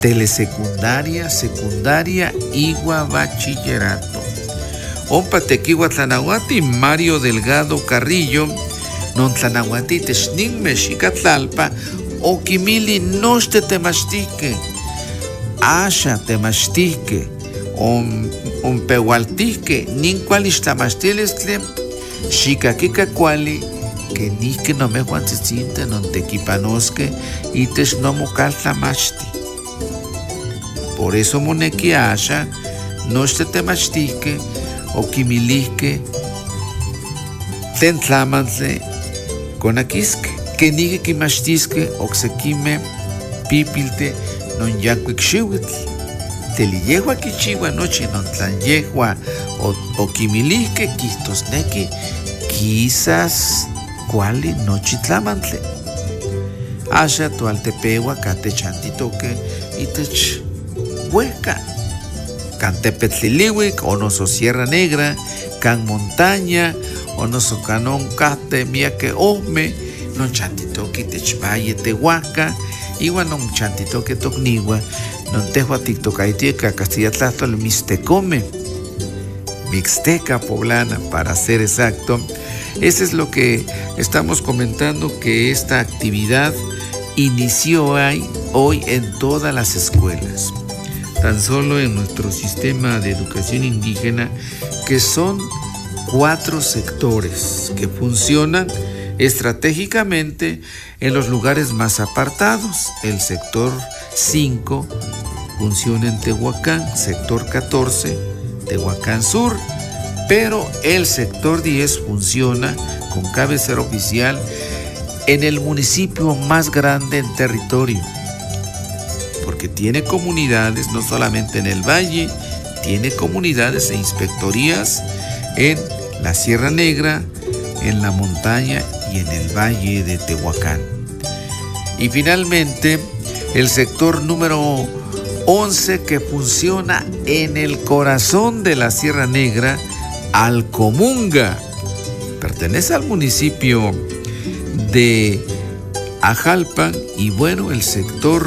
telesecundaria, secundaria, igua bachillerato. Ompa tequiwa Tlanahuati Mario Delgado Carrillo, non Tlanahuati techninme xicatlalpa, oquimili nochte temachtique, asha temachtique, pehualtique, nincualixtlamachtilistli, xicaquica cuali, que nisque no me juantzitzinta non tequipanosque, itech no mocaltlamachti. Por eso moneki asha, nochte temachtique, oquimilihque, tlen tlamantle, conaquisque, que nigue quimachtisque, oxequime, pipilte, non yacuic xiuitl. Teliyehua quichihua noche non tlanyehua, oquimilihque, quistosnequi, quizás cuali nochi tlamantle. Asha tualtepewa cate chantitoque, itech hueca. Can Tepetlilihuic, o noso Sierra Negra, can montaña, o noso canón cate miaque ohme, non chantitoque techvalle tehuaca, iwa non chantitoque tocnigua, non tehua tictocaitica Castilla Tlaxcala mixtecome, mixteca poblana para ser exacto. Eso es lo que estamos comentando, que esta actividad inició hoy en todas las escuelas. Tan solo en nuestro sistema de educación indígena, que son 4 sectores que funcionan estratégicamente en los lugares más apartados. El sector 5 funciona en Tehuacán, sector 14, Tehuacán Sur, pero el sector 10 funciona con cabecera oficial en el municipio más grande en territorio, porque tiene comunidades no solamente en el valle, tiene comunidades e inspectorías en la Sierra Negra, en la montaña y en el valle de Tehuacán. Y finalmente, el sector número 11, que funciona en el corazón de la Sierra Negra, Alcomunga. Pertenece al municipio de Ajalpan y bueno, el sector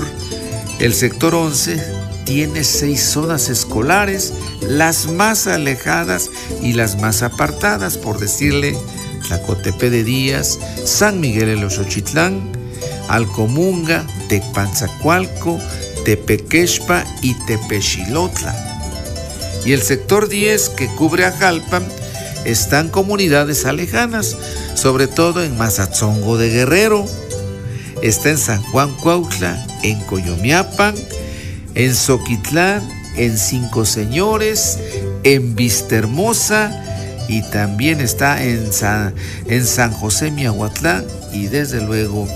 11 tiene 6 zonas escolares, las más alejadas y las más apartadas, por decirle, Tlacotepe de Díaz, San Miguel el Oxochitlán, Alcomunga, Tecpanzacualco, Tepequexpa y Tepexilotla. Y el sector 10, que cubre Ajalpan, están comunidades alejanas, sobre todo en Mazatzongo de Guerrero, está en San Juan Cuautla, en Coyomiapan, en Zoquitlán, en Cinco Señores, en Vistahermosa, y también está en San José Miahuatlán, y desde luego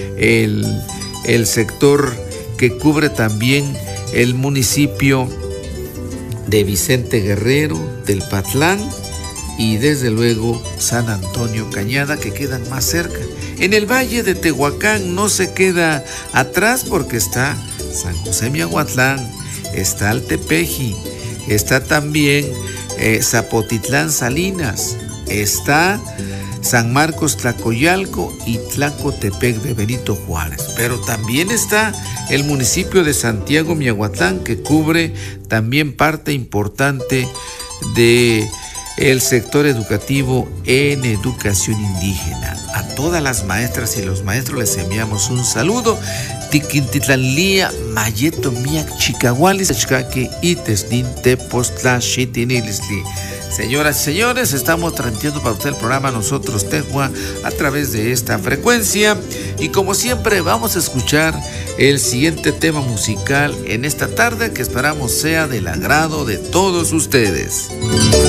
el sector que cubre también el municipio de Vicente Guerrero, del Patlán, y desde luego San Antonio Cañada, que quedan más cerca. En el valle de Tehuacán no se queda atrás, porque está San José Miahuatlán, está Altepeji, está también Zapotitlán Salinas, está San Marcos Tlacoyalco y Tlacotepec de Benito Juárez. Pero también está el municipio de Santiago Miahuatlán, que cubre también parte importante de el sector educativo en educación indígena. A todas las maestras y los maestros les enviamos un saludo. Tiquintitlanlía, Mayeto Miak Chicahualis, Chcaque y Tesnin Tepostla Shitinilisli. Señoras y señores, estamos transmitiendo para usted el programa Nosotros Tehua a través de esta frecuencia. Y como siempre, vamos a escuchar el siguiente tema musical en esta tarde, que esperamos sea del agrado de todos ustedes.